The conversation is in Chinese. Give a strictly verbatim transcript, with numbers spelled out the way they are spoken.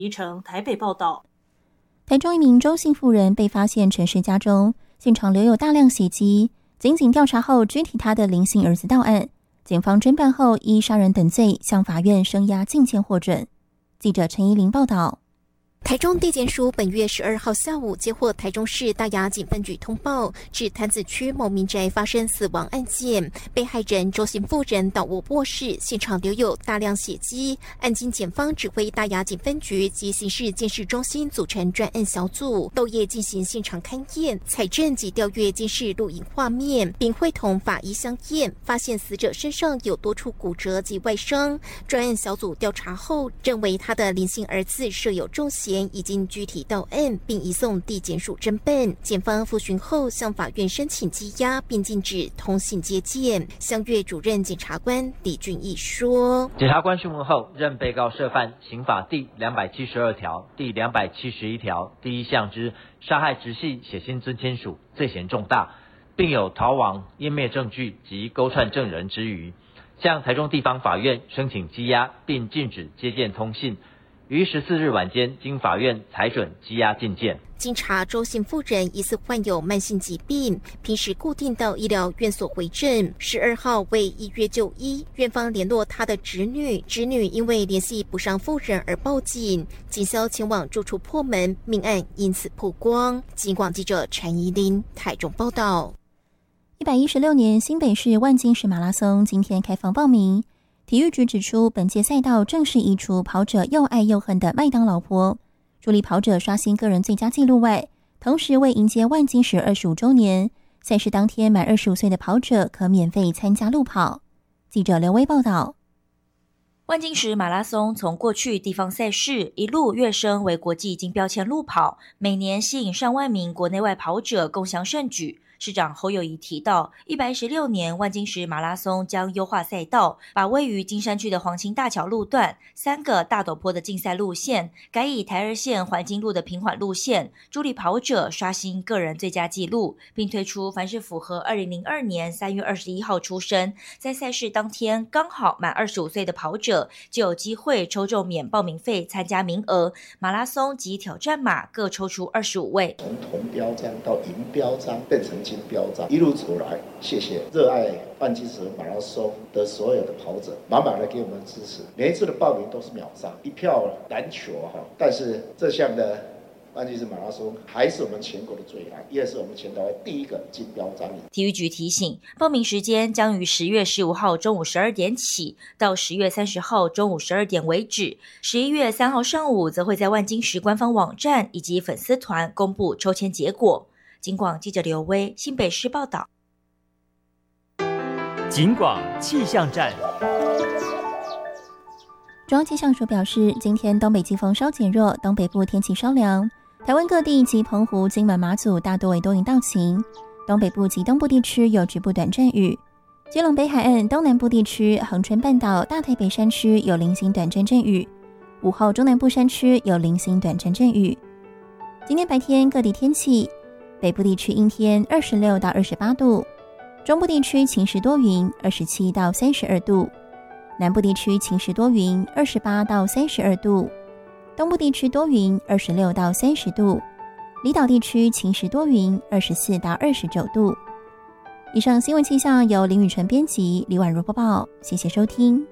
宜城台北报道。 台中一名周姓妇人被发现陈尸家中，现场留有大量血迹。警警调查后拘提他的林姓儿子到案，检方侦办后依杀人等罪向法院声押禁见获准。记者陈怡玲报道。 台中地检署本月十二号下午接获台中市大雅警分局通报，指潭子区某民宅发生死亡案件，被害人周姓妇人倒卧卧室，现场留有大量血迹。案经检方指挥大雅警分局及刑事监视中心组成专案小组，斗夜进行现场勘验、采证及调阅监视录影画面，并会同法医相验，发现死者身上有多处骨折及外伤。专案小组调查后认为他的林姓儿子设有重嫌，已经拘提到案，并移送地检署侦办。检方复讯后向法院申请羁押，并禁止通信接见。襄岳主任检察官李俊义说： 检察官讯问后，认被告涉犯刑法第两百七十二条、第两百七十一条第一项之杀害直系血亲尊亲属，罪嫌重大，并有逃亡、湮灭证据及勾串证人之余，向台中地方法院申请羁押，并禁止接见通信。于十四日晚间，经法院裁准羁押禁见。 经查，周姓妇人疑似患有慢性疾病，平时固定到医疗院所回诊。十二号为医约就医，院方联络他的侄女，侄女因为联系不上妇人而报警，警消前往住处破门，命案因此曝光。警广记者陈怡琳台中报道。 一百一十六年新北市万金石马拉松今天开放报名。体育局指出，本届赛道正式移除跑者又爱又恨的麦当劳坡，助力跑者刷新个人最佳纪录外，同时为迎接万金石二十五周年，赛事当天满二十五岁的跑者可免费参加路跑。记者刘威报道。 万金石马拉松从过去地方赛事一路跃升为国际金标签路跑，每年吸引上万名国内外跑者共襄盛举。市长侯友宜提到，一百一十六年万金石马拉松将优化赛道，把位于金山区的黄青大桥路段、三个大陡坡的竞赛路线改以台二线环金路的平缓路线，助力跑者刷新个人最佳纪录，并推出凡是符合二零零二年三月二十一号出生，在赛事当天刚好满二十五岁的跑者，就有机会抽中免报名费参加名额，马拉松及挑战马各抽出二十五位。 从铜标章到银标章变成金标章，一路走来，谢谢热爱万金石马拉松的所有的跑者，满满的给我们支持。每一次的报名都是秒杀，一票难求哈。但是这项的万金石马拉松还是我们全国的最爱，也是我们全台湾第一个金标章。 体育局提醒，报名时间将于十月十五号中午十二点起，到十月三十号中午十二点为止。十一月三号上午则会在万金石官方网站以及粉丝团公布抽签结果。警广记者刘威新北市报道。 警广气象站。 中央气象署表示，今天东北季风稍减弱，东北部天气稍凉，台湾各地及澎湖、金门、马祖大多为多云到晴，东北部及东部地区有局部短阵雨，基隆北海岸、东南部地区、恒春半岛、大台北山区有零星短阵阵雨，午后中南部山区有零星短阵阵雨。今天白天各地天气，北部地区阴天，二十六到二十八度；中部地区晴时多云，二十七到三十二度；南部地区晴时多云，二十八到三十二度；东部地区多云，二十六到三十度；离岛地区晴时多云，二十四到二十九度。以上新闻气象由林宇晨编辑，李婉如播报，谢谢收听。